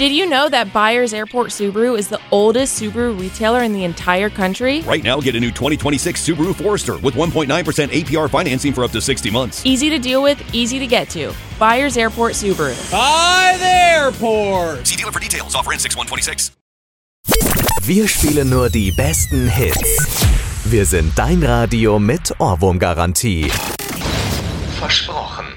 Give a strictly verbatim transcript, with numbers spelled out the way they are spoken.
Did you know that Byers Airport Subaru is the oldest Subaru retailer in the entire country? Right now, get a new twenty twenty-six Subaru Forester with one point nine percent A P R financing for up to sixty months. Easy to deal with, easy to get to. Byers Airport Subaru. By the airport. See dealer for details. Offer in six one twenty-six. Wir spielen nur die besten Hits. Wir sind dein Radio mit Ohrwurmgarantie. Versprochen.